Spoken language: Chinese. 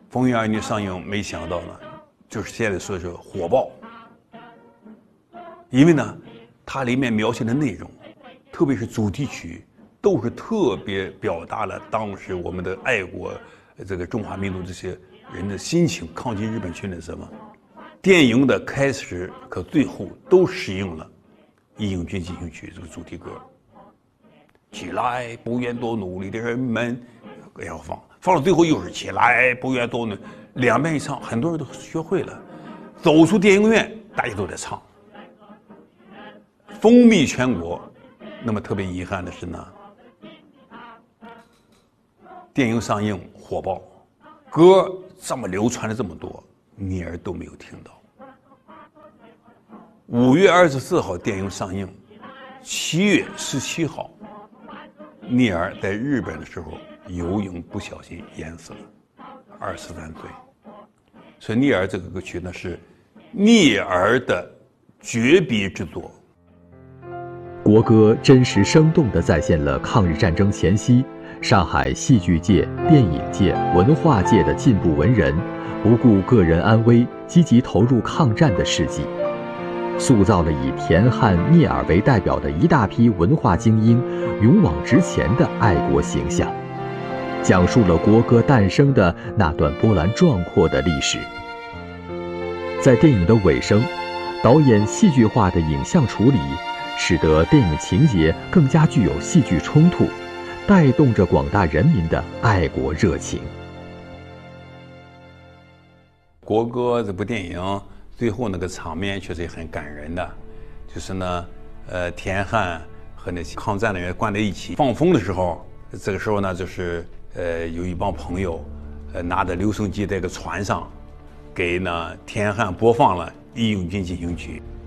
风云儿女上映，没想到呢，就是现在说是火爆。因为呢，它里面描写的内容，特别是主题曲，都是特别表达了当时我们的爱国这个中华民族这些人的心情，抗击日本侵略什么。电影的开始和最后都适应了《义勇军进行曲》这个主题歌。起来，不愿多努力的人们，要放到最后又是起来，不愿多努力，两遍一唱，很多人都学会了。走出电影院，大家都在唱，风靡全国。那么特别遗憾的是呢，电影上映火爆，歌这么流传了这么多，聂耳都没有听到。5月24号电影上映，7月17号，聂耳在日本的时候游泳不小心淹死了，23岁。所以聂耳这个歌曲呢是聂耳的绝笔之作。 国歌真实生动地再现了抗日战争前夕上海戏剧界、电影界、文化界的进步文人不顾个人安危，积极投入抗战的事迹，塑造了以田汉、聂耳为代表的一大批文化精英勇往直前的爱国形象，讲述了国歌诞生的那段波澜壮阔的历史。在电影的尾声，导演戏剧化的影像处理，使得电影情节更加具有戏剧冲突，带动着广大人民的爱国热情。 国歌这部电影最后那个场面确实也很感人的，就是呢，田汉和那些抗战的人关在一起放风的时候，这个时候呢，就是有一帮朋友，拿着留声机在一个船上，给呢田汉播放了《义勇军进行曲》。